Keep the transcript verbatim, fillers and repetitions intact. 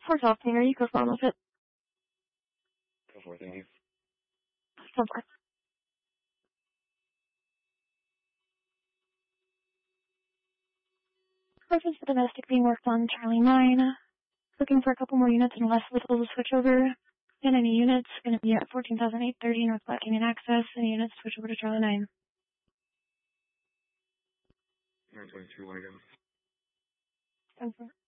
Four's off, Tanner. You go forward with it. Go for it, thank you. Go for it. Purpose for domestic being worked on Charlie nine. Looking for a couple more units and less lethal to switch over. And any units going to be at fourteen thousand eight hundred thirty North Black Canyon Access. Any units switch over to Charlie nine. nine twenty-two, Wagon. Go for it.